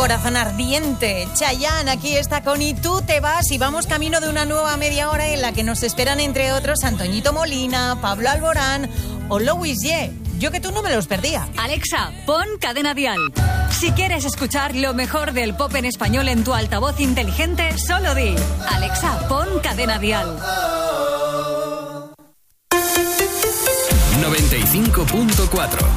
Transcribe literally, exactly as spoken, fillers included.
Corazón ardiente. Chayanne aquí está con Y tú te vas, y vamos camino de una nueva media hora en la que nos esperan, entre otros, Antoñito Molina, Pablo Alborán o Louis Ye. Yo que tú no me los perdía. Alexa, pon Cadena Dial. Si quieres escuchar lo mejor del pop en español en tu altavoz inteligente, solo di: Alexa, pon Cadena Dial. noventa y cinco punto cuatro